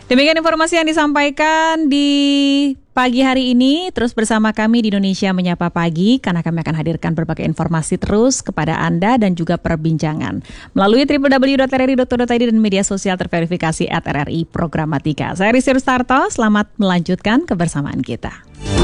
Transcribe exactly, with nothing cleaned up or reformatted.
Demikian informasi yang disampaikan di pagi hari ini. Terus bersama kami di Indonesia Menyapa Pagi, karena kami akan hadirkan berbagai informasi terus kepada Anda dan juga perbincangan melalui w w w dot r r i dot co dot i d dan media sosial terverifikasi at R R I Programatika. Saya Rizky Rustarto, selamat melanjutkan kebersamaan kita.